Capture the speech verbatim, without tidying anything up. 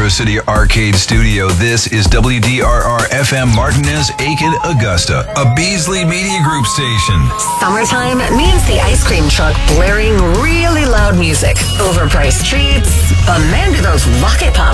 Metro City Arcade Studio. This is W D R R F M Martinez, Aiken, Augusta, a Beasley Media Group station. Summertime means the ice cream truck blaring really loud music, overpriced treats, a man to those rocket pop